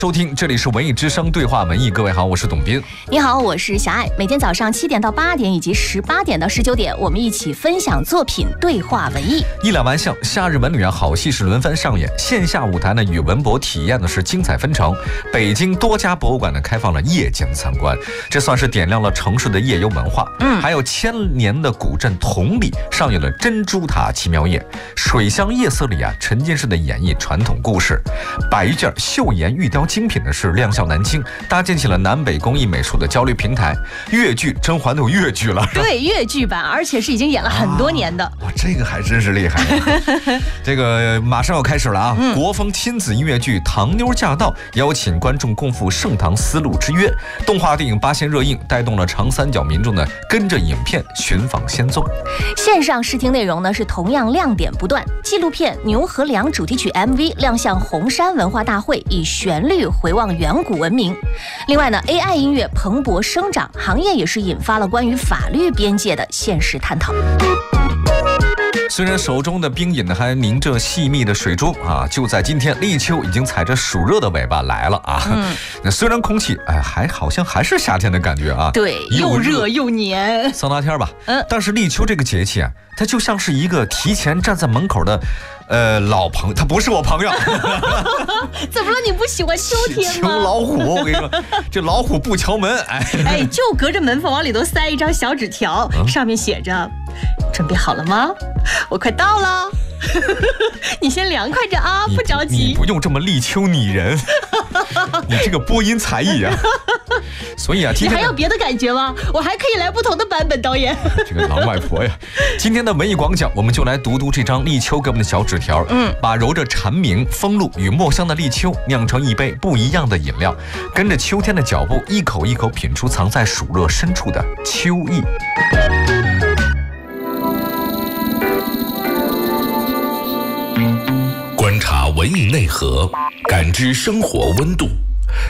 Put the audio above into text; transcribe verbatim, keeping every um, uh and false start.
收听，这里是文艺之声对话文艺。各位好，我是董斌。 你好，我是小爱。每天早上七点到八点，以及十八点到十九点，我们一起分享作品，对话文艺。 一两万项夏日文旅啊，好戏是轮番上演。线下舞台呢，与文博体验的是精彩纷呈。北京多家博物馆呢，开放了夜间参观，这算是点亮了城市的夜游文化。嗯，还有千年的古镇同里上演了珍珠塔奇妙夜，水乡夜色里啊，沉浸式的演绎传统故事。百余件岫岩玉雕精品的是亮相南京，搭建起了南北工艺美术的交流平台。粤剧《甄嬛》都有粤剧了， 对，粤剧版，而且是已经演了很多年的。啊、 哇，这个还真是厉害。这个马上要开始了啊！嗯、国风亲子音乐剧《唐妞驾到》邀请观众共赴盛唐丝路之约。动画电影八仙热映，带动了长三角民众呢跟着影片寻访仙踪。 线上试听内容呢是同样亮点不断。纪录片《牛和梁》主题曲 M V 亮相红山文化大会，以旋律回望远古文明。另外呢 A I 音乐蓬勃生长，行业也是引发了关于法律边界的现实探讨。 虽然手中的冰饮呢还凝着细密的水珠啊，就在今天，立秋已经踩着暑热的尾巴来了啊。嗯，那虽然空气哎还好像还是夏天的感觉啊， 对，又热又黏， 桑拿天吧。嗯，但是立秋这个节气啊，它就像是一个提前站在门口的呃老朋友，他不是我朋友。 怎么了？你不喜欢秋天吗？ 秋老虎，我跟你说，这老虎不敲门，哎哎，就隔着门缝往里头塞一张小纸条，嗯、上面写着：“准备好了吗？我快到了。”你先凉快着啊，不着急。 你不用这么立秋拟人，你这个播音才艺啊。所以啊， 你还有别的感觉吗？我还可以来不同的版本，导演。 这个老外婆呀，今天的文艺广讲，我们就来读读这张立秋给我们的小纸条。嗯，把揉着蝉鸣、风露与墨香的立秋酿成一杯不一样的饮料，跟着秋天的脚步，一口一口品出藏在暑热深处的秋意。 观察文艺内核，感知生活温度。